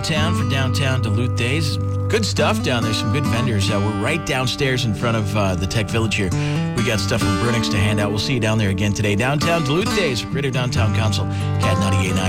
downtown for Downtown Duluth Days. Good stuff down there, some good vendors. We're right downstairs in front of the Tech Village here. We got stuff from Brunix to hand out. We'll see you down there again today. Downtown Duluth Days, Greater Downtown Council, CAD 98.9.